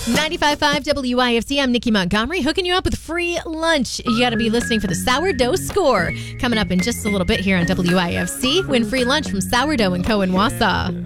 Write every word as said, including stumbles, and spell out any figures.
ninety-five point five W I F C. I'm Nikki Montgomery, hooking you up with free lunch. You got to be listening for the Sourdough Score. Coming up in just a little bit here on W I F C. Win free lunch from Sourdough and Co. in Wausau.